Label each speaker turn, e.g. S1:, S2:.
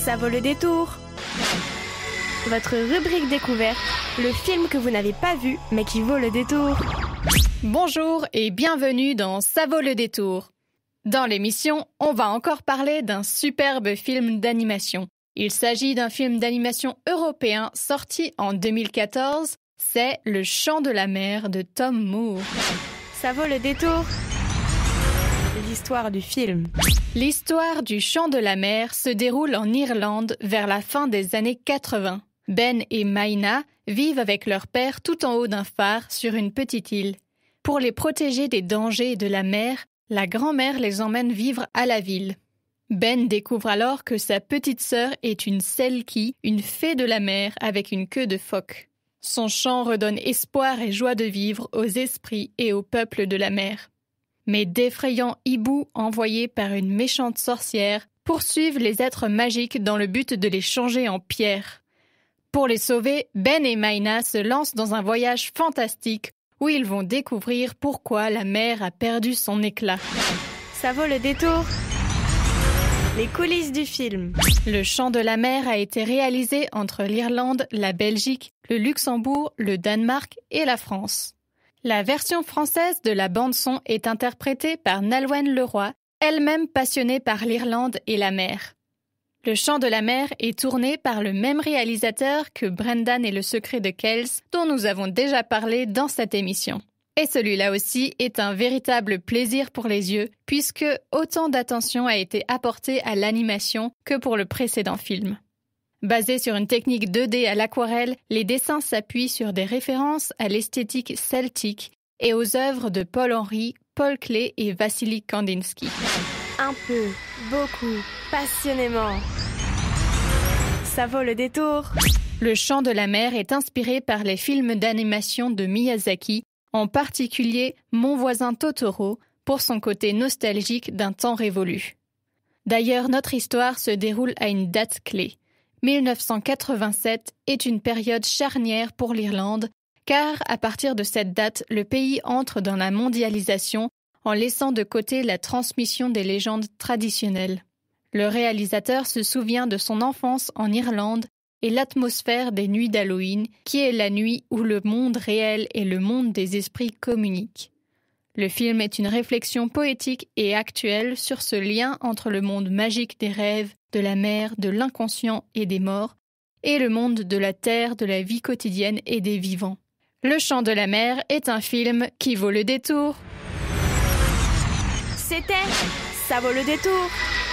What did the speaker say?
S1: Ça vaut le détour. Votre rubrique découverte, le film que vous n'avez pas vu mais qui vaut le détour.
S2: Bonjour et bienvenue dans Ça vaut le détour. Dans l'émission, on va encore parler d'un superbe film d'animation. Il s'agit d'un film d'animation européen sorti en 2014. C'est Le Chant de la mer de Tom Moore.
S1: Ça vaut le détour. L'histoire du film.
S2: L'histoire du Chant de la mer se déroule en Irlande vers la fin des années 80. Ben et Maina vivent avec leur père tout en haut d'un phare sur une petite île. Pour les protéger des dangers de la mer, la grand-mère les emmène vivre à la ville. Ben découvre alors que sa petite sœur est une Selkie, une fée de la mer avec une queue de phoque. Son chant redonne espoir et joie de vivre aux esprits et aux peuples de la mer. Mais d'effrayants hiboux envoyés par une méchante sorcière poursuivent les êtres magiques dans le but de les changer en pierre. Pour les sauver, Ben et Maina se lancent dans un voyage fantastique où ils vont découvrir pourquoi la mer a perdu son éclat.
S1: Ça vaut le détour. Les coulisses du film.
S2: Le Chant de la mer a été réalisé entre l'Irlande, la Belgique, le Luxembourg, le Danemark et la France. La version française de la bande-son est interprétée par Nolwenn Leroy, elle-même passionnée par l'Irlande et la mer. Le Chant de la mer est tourné par le même réalisateur que Brendan et le secret de Kells, dont nous avons déjà parlé dans cette émission. Et celui-là aussi est un véritable plaisir pour les yeux, puisque autant d'attention a été apportée à l'animation que pour le précédent film. Basé sur une technique 2D à l'aquarelle, les dessins s'appuient sur des références à l'esthétique celtique et aux œuvres de Paul Henry, Paul Klee et Vassily Kandinsky.
S1: Un peu, beaucoup, passionnément. Ça vaut le détour.
S2: Le Chant de la mer est inspiré par les films d'animation de Miyazaki, en particulier Mon voisin Totoro, pour son côté nostalgique d'un temps révolu. D'ailleurs, notre histoire se déroule à une date clé. 1987 est une période charnière pour l'Irlande, car à partir de cette date, le pays entre dans la mondialisation en laissant de côté la transmission des légendes traditionnelles. Le réalisateur se souvient de son enfance en Irlande et l'atmosphère des nuits d'Halloween, qui est la nuit où le monde réel et le monde des esprits communiquent. Le film est une réflexion poétique et actuelle sur ce lien entre le monde magique des rêves, de la mer, de l'inconscient et des morts, et le monde de la terre, de la vie quotidienne et des vivants. Le Chant de la mer est un film qui vaut le détour.
S1: C'était Ça vaut le détour.